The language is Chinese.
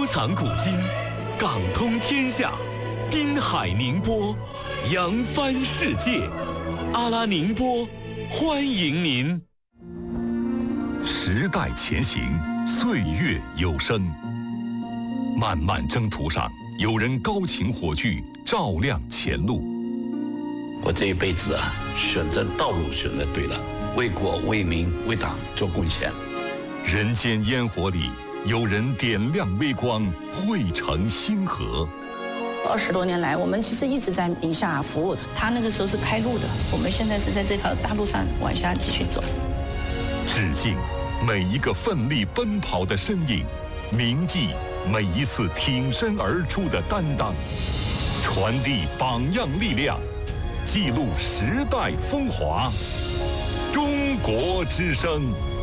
藏古今，港通天下，滨海宁波，扬帆世界。阿拉宁波，欢迎您。时代前行，岁月有声。漫漫征途上，有人高擎火炬，照亮前路。 我这一辈子啊，选择道路选择对了，为国为民为党做贡献。 人间烟火里，有人点亮微光，汇成星河。 20多年来，我们其实一直在宁夏服务。他那个时候是开路的，我们现在是在这条大路上往下继续走。 致敬每一个奋力奔跑的身影，铭记每一次挺身而出的担当，传递榜样力量，记录时代风华。中国之声。